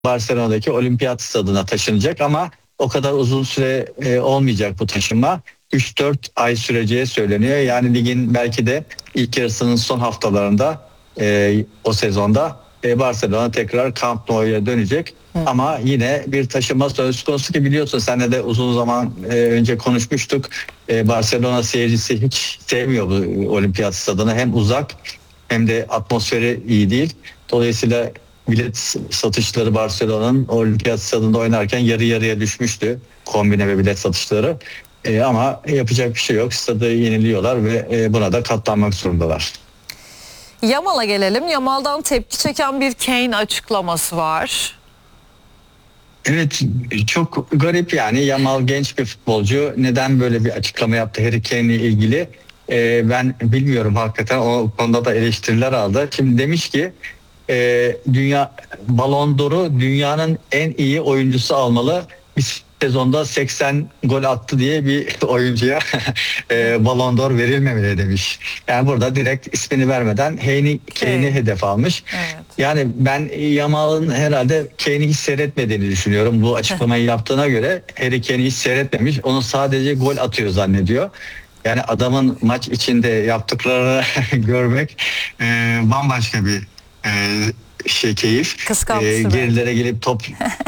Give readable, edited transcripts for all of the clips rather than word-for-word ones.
Barcelona'daki Olimpiyat Stadı'na taşınacak ama o kadar uzun süre olmayacak bu taşınma. 3-4 ay süreceği söyleniyor. Yani ligin belki de ilk yarısının son haftalarında o sezonda Barcelona tekrar Camp Nou'ya dönecek. Ama yine bir taşınma söz konusu ki biliyorsun seninle de uzun zaman önce konuşmuştuk. Barcelona seyircisi hiç sevmiyor bu Olimpiyat Stadı'nı. Hem uzak hem de atmosferi iyi değil. Dolayısıyla bilet satışları Barcelona'nın Olimpiyat Stadı'nda oynarken yarı yarıya düşmüştü. Kombine ve bilet satışları. Ama yapacak bir şey yok. Stadı yeniliyorlar ve buna da katlanmak zorundalar. Yamal'a gelelim. Yamal'dan tepki çeken bir Kane açıklaması var. Evet, çok garip yani. Yamal genç bir futbolcu. Neden böyle bir açıklama yaptı Harry Kane'le ilgili? Ben bilmiyorum hakikaten. O konuda da eleştiriler aldı. Şimdi demiş ki dünya Ballon d'Or'u dünyanın en iyi oyuncusu almalı. Bir sezonda 80 gol attı diye bir oyuncuya Ballon d'Or verilmemeli demiş. Yani burada direkt ismini vermeden Kane'i hedef almış. Evet. Yani ben Yamal'ın herhalde Kane'i hiç seyretmediğini düşünüyorum. Bu açıklamayı yaptığına göre Harry Kane'i hiç seyretmemiş. Onu sadece gol atıyor zannediyor. Yani adamın maç içinde yaptıklarını görmek bambaşka bir keyif. Kıskanmıştı Gerilere gelip top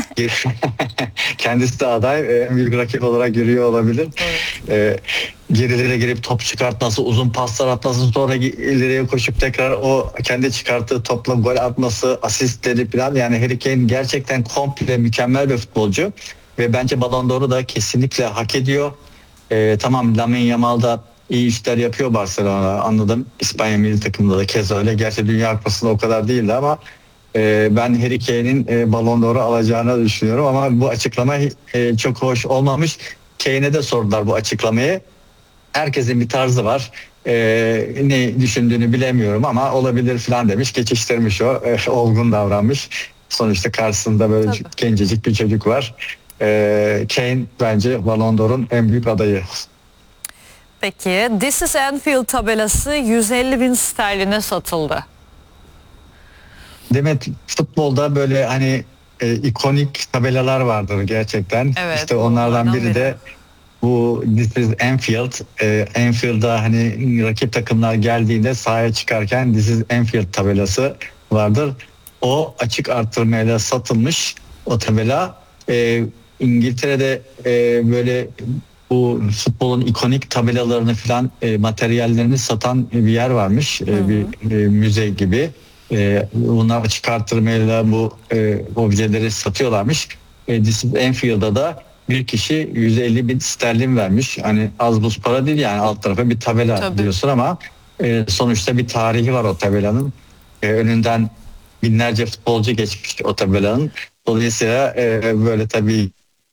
kendisi de aday büyük rakip olarak görüyor olabilir. Gerilere gelip top çıkartması, uzun paslar atması, sonra ileriye koşup tekrar o kendi çıkarttığı topla gol atması, asistleri falan. Yani Harry Kane gerçekten komple mükemmel bir futbolcu ve bence Ballon d'Or'u da kesinlikle hak ediyor. Tamam, Lamine Yamal da iyi işler yapıyor Barcelona'da, anladım. İspanya milli takımında da keza öyle. Gerçi Dünya Kupası'nda o kadar değildi ama ben Harry Kane'in Ballon d'Or'u alacağını düşünüyorum ama bu açıklama çok hoş olmamış. Kane'e de sordular bu açıklamayı. Herkesin bir tarzı var. Ne düşündüğünü bilemiyorum ama olabilir falan demiş. Geçiştirmiş o. Olgun davranmış. Sonuçta karşısında böyle gencecik bir çocuk var. Kane bence Ballon d'Or'un en büyük adayı. Peki, This is Anfield tabelası 150.000 sterline satıldı. Demet, futbolda böyle hani ikonik tabelalar vardır gerçekten. Evet, İşte onlardan biri de bu This is Anfield. Anfield'a hani rakip takımlar geldiğinde sahaya çıkarken This is Anfield tabelası vardır. O açık artırmayla satılmış o tabela. İngiltere'de böyle bu futbolun ikonik tabelalarını falan materyallerini satan bir yer varmış. Bir müze gibi. Bunlar açık artırmayla bu objeleri satıyorlarmış. This is Anfield'da da bir kişi 150.000 sterlin vermiş. Hani az buz para değil yani, alt tarafa bir tabela diyorsun ama sonuçta bir tarihi var o tabelanın. Önünden binlerce futbolcu geçmiş o tabelanın. Dolayısıyla böyle tabii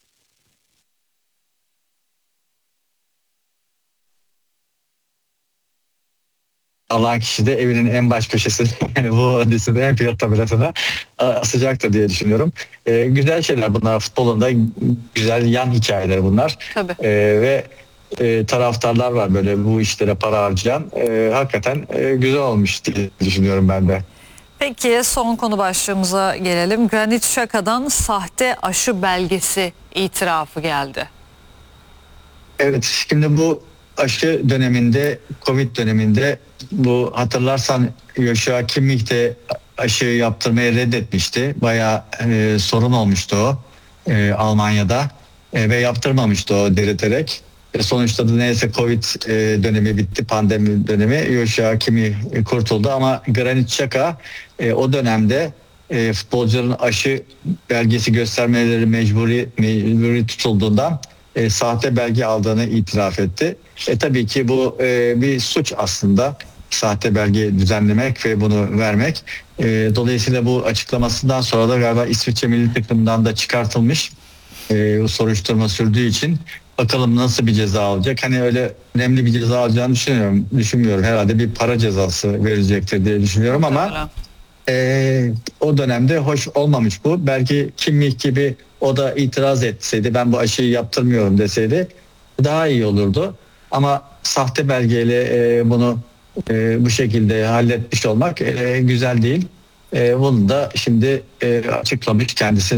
alan kişi de evinin en baş köşesine yani bu hadisinde en fiyat tabelasına asacaktır diye düşünüyorum. Güzel şeyler bunlar, futbolun da güzel yan hikayeleri bunlar. Ve taraftarlar var böyle bu işlere para harcayan. Hakikaten güzel olmuş diye düşünüyorum ben de. Peki, son konu başlığımıza gelelim. Granit Xhaka'dan sahte aşı belgesi itirafı geldi. Evet, şimdi bu aşı döneminde, Covid döneminde, bu hatırlarsan Joshua Kimmich de aşı yaptırmayı reddetmişti. Bayağı sorun olmuştu o Almanya'da ve yaptırmamıştı o direterek. Sonuçta da neyse Covid dönemi bitti, pandemi dönemi. Joshua Kimmich kurtuldu ama Granit Xhaka o dönemde futbolcuların aşı belgesi göstermeleri mecburi tutulduğundan sahte belge aldığını itiraf etti. Tabii ki bu bir suç aslında, sahte belge düzenlemek ve bunu vermek. Dolayısıyla bu açıklamasından sonra da galiba İsviçre milli takımından da çıkartılmış, soruşturma sürdüğü için. Bakalım nasıl bir ceza alacak. Hani öyle önemli bir ceza alacağını düşünmüyorum. Herhalde bir para cezası verecektir diye düşünüyorum ama o dönemde hoş olmamış bu. Belki Kimmich gibi o da itiraz etseydi, ben bu aşıyı yaptırmıyorum deseydi daha iyi olurdu. Ama sahte belgeyle bunu bu şekilde halletmiş olmak güzel değil. Bunu da şimdi açıklamış kendisi.